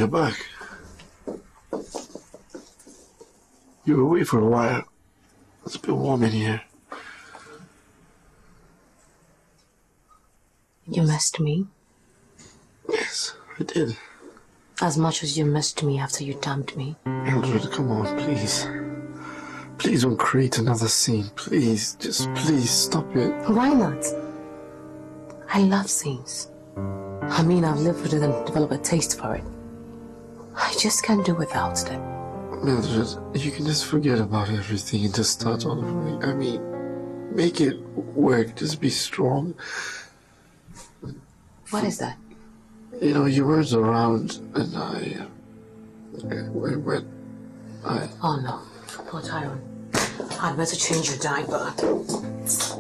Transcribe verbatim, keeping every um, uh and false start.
you're back. You were away for a while. It's a bit warm in here. You missed me? Yes, I did. As much as you missed me after you dumped me. Mildred, come on, please. Please don't create another scene. Please, just please stop it. Why not? I love scenes. I mean, I've lived with it and developed a taste for it. I just can't do without them. Mildred, you can just forget about everything and just start all over. I mean, make it work. Just be strong. What is that? You know, you weren't around, and I... When, when I... Oh, no. Poor Tyrone. I'd better change your diaper.